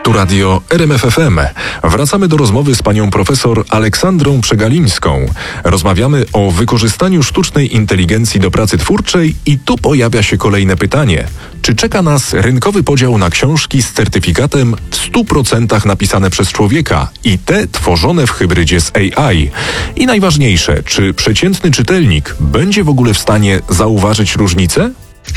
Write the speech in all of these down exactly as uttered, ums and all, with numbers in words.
Tu radio R M F F M. Wracamy do rozmowy z panią profesor Aleksandrą Przegalińską. Rozmawiamy o wykorzystaniu sztucznej inteligencji do pracy twórczej i tu pojawia się kolejne pytanie. Czy czeka nas rynkowy podział na książki z certyfikatem w stu procentach napisane przez człowieka i te tworzone w hybrydzie z A I? I najważniejsze, czy przeciętny czytelnik będzie w ogóle w stanie zauważyć różnicę?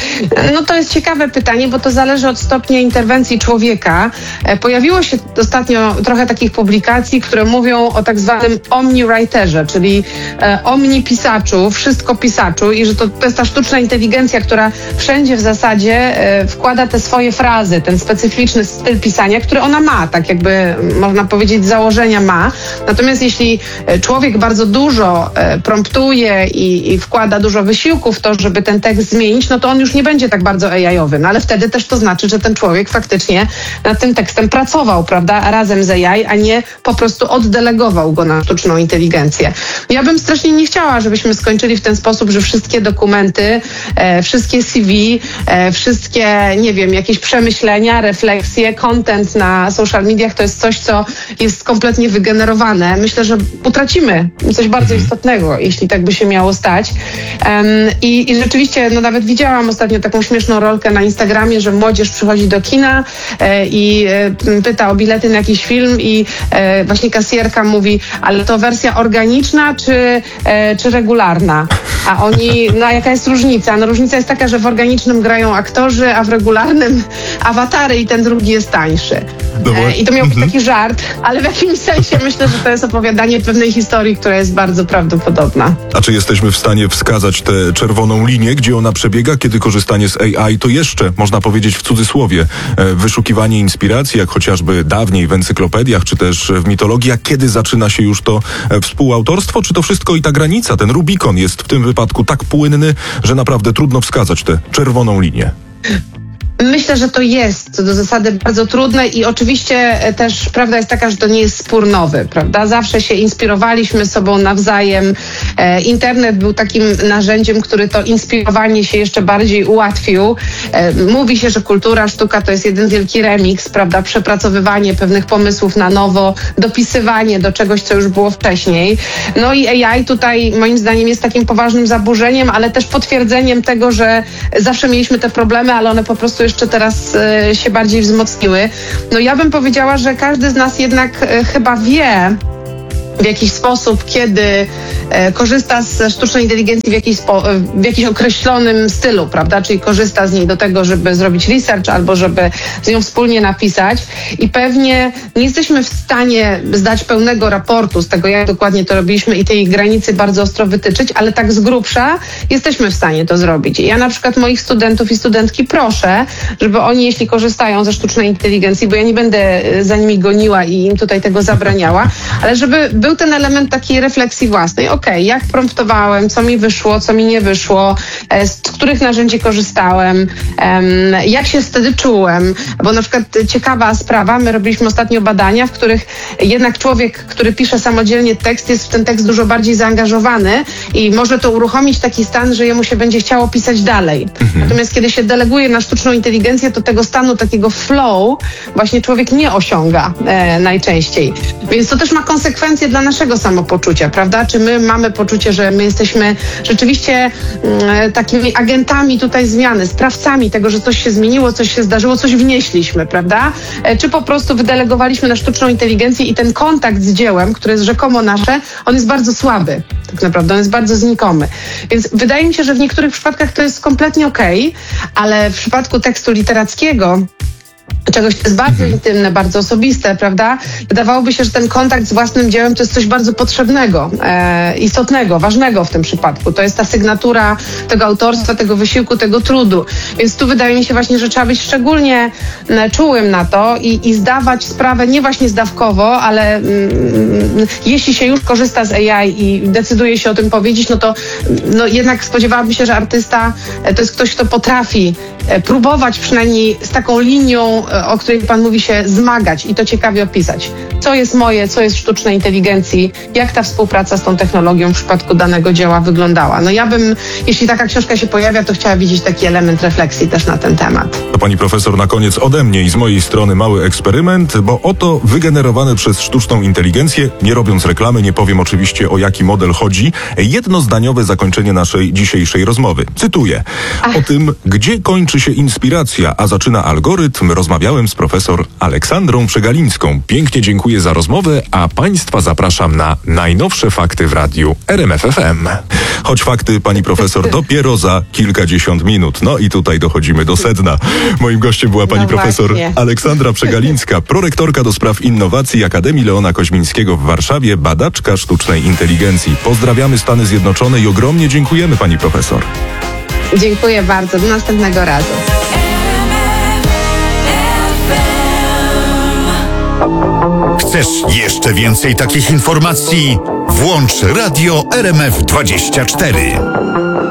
No to jest ciekawe pytanie, bo to zależy od stopnia interwencji człowieka. Pojawiło się ostatnio trochę takich publikacji, które mówią o tak zwanym omniwriterze, czyli e, omnipisaczu, wszystko pisaczu i że to, to jest ta sztuczna inteligencja, która wszędzie w zasadzie e, wkłada te swoje frazy, ten specyficzny styl pisania, który ona ma, tak jakby można powiedzieć z założenia ma. Natomiast jeśli człowiek bardzo dużo e, promptuje i, i wkłada dużo wysiłku w to, żeby ten tekst zmienić, no to on już nie będzie tak bardzo A I-owy, no ale wtedy też to znaczy, że ten człowiek faktycznie nad tym tekstem pracował, prawda, razem z A I, a nie po prostu oddelegował go na sztuczną inteligencję. Ja bym strasznie nie chciała, żebyśmy skończyli w ten sposób, że wszystkie dokumenty, e, wszystkie C V, e, wszystkie, nie wiem, jakieś przemyślenia, refleksje, content na social mediach to jest coś, co jest kompletnie wygenerowane. Myślę, że utracimy coś bardzo istotnego, jeśli tak by się miało stać. Um, i, I rzeczywiście, no nawet widziałam ostatnio taką śmieszną rolkę na Instagramie, że młodzież przychodzi do kina e, i e, pyta o bilety na jakiś film i e, właśnie kasjerka mówi, ale to wersja organiczna czy, e, czy regularna? A oni, no a jaka jest różnica? No różnica jest taka, że w organicznym grają aktorzy, a w regularnym awatary i ten drugi jest tańszy. E, I to miał być taki żart, ale w jakimś sensie myślę, że to jest opowiadanie pewnej historii, która jest bardzo prawdopodobna. A czy jesteśmy w stanie wskazać tę czerwoną linię, gdzie ona przebiega, kiedy korzystanie z A I to jeszcze, można powiedzieć w cudzysłowie, wyszukiwanie inspiracji, jak chociażby dawniej w encyklopediach, czy też w mitologii, a kiedy zaczyna się już to współautorstwo, czy to wszystko i ta granica, ten Rubikon jest w tym wypadku tak płynny, że naprawdę trudno wskazać tę czerwoną linię? Myślę, że to jest co do zasady bardzo trudne i oczywiście też prawda jest taka, że to nie jest spór nowy, prawda? Zawsze się inspirowaliśmy sobą nawzajem. E, internet był takim narzędziem, który to inspirowanie się jeszcze bardziej ułatwił. E, mówi się, że kultura, sztuka to jest jeden wielki remix, prawda? Przepracowywanie pewnych pomysłów na nowo, dopisywanie do czegoś, co już było wcześniej. No i A I tutaj moim zdaniem jest takim poważnym zaburzeniem, ale też potwierdzeniem tego, że zawsze mieliśmy te problemy, ale one po prostu jeszcze teraz e, się bardziej wzmocniły. No ja bym powiedziała, że każdy z nas jednak e, chyba wie w jakiś sposób, kiedy e, korzysta z sztucznej inteligencji w jakiś, spo, w jakiś określonym stylu, prawda? Czyli korzysta z niej do tego, żeby zrobić research albo żeby z nią wspólnie napisać i pewnie nie jesteśmy w stanie zdać pełnego raportu z tego, jak dokładnie to robiliśmy i tej granicy bardzo ostro wytyczyć, ale tak z grubsza jesteśmy w stanie to zrobić. Ja na przykład moich studentów i studentki proszę, żeby oni, jeśli korzystają ze sztucznej inteligencji, bo ja nie będę za nimi goniła i im tutaj tego zabraniała, ale żeby był ten element takiej refleksji własnej. Okej, okay, jak promptowałem, co mi wyszło, co mi nie wyszło, z których narzędzi korzystałem, jak się wtedy czułem. Bo na przykład ciekawa sprawa, my robiliśmy ostatnio badania, w których jednak człowiek, który pisze samodzielnie tekst, jest w ten tekst dużo bardziej zaangażowany i może to uruchomić taki stan, że jemu się będzie chciało pisać dalej. Mhm. Natomiast kiedy się deleguje na sztuczną inteligencję, to tego stanu takiego flow właśnie człowiek nie osiąga e, najczęściej. Więc to też ma konsekwencje dla naszego samopoczucia, prawda? Czy my mamy poczucie, że my jesteśmy rzeczywiście mm, takimi agentami tutaj zmiany, sprawcami tego, że coś się zmieniło, coś się zdarzyło, coś wnieśliśmy, prawda? E, czy po prostu wydelegowaliśmy na sztuczną inteligencję i ten kontakt z dziełem, które jest rzekomo nasze, on jest bardzo słaby, tak naprawdę, on jest bardzo znikomy. Więc wydaje mi się, że w niektórych przypadkach to jest kompletnie okej, ale w przypadku tekstu literackiego, czegoś, co jest bardzo intymne, bardzo osobiste, prawda? Wydawałoby się, że ten kontakt z własnym dziełem to jest coś bardzo potrzebnego, e, istotnego, ważnego w tym przypadku. To jest ta sygnatura tego autorstwa, tego wysiłku, tego trudu. Więc tu wydaje mi się właśnie, że trzeba być szczególnie e, czułym na to i, i zdawać sprawę nie właśnie zdawkowo, ale mm, jeśli się już korzysta z A I i decyduje się o tym powiedzieć, no to no jednak spodziewałabym się, że artysta e, to jest ktoś, kto potrafi e, próbować przynajmniej z taką linią, e, o której pan mówi, się zmagać i to ciekawie opisać. Co jest moje, co jest w sztucznej inteligencji, jak ta współpraca z tą technologią w przypadku danego dzieła wyglądała. No ja bym, jeśli taka książka się pojawia, to chciała widzieć taki element refleksji też na ten temat. To pani profesor, na koniec ode mnie i z mojej strony mały eksperyment, bo oto wygenerowane przez sztuczną inteligencję, nie robiąc reklamy, nie powiem oczywiście o jaki model chodzi, jednozdaniowe zakończenie naszej dzisiejszej rozmowy. Cytuję. O tym, gdzie kończy się inspiracja, a zaczyna algorytm, rozmawiałem z profesor Aleksandrą Przegalińską. Pięknie dziękuję za rozmowę, a państwa zapraszam na najnowsze fakty w radiu R M F F M. Choć fakty, pani profesor, dopiero za kilkadziesiąt minut. No i tutaj dochodzimy do sedna. Moim gościem była pani No profesor właśnie. Aleksandra Przegalińska, prorektorka do spraw innowacji Akademii Leona Koźmińskiego w Warszawie, badaczka sztucznej inteligencji. Pozdrawiamy Stany Zjednoczone i ogromnie dziękujemy pani profesor. Dziękuję bardzo. Do następnego razu. Chcesz jeszcze więcej takich informacji? Włącz Radio R M F dwadzieścia cztery.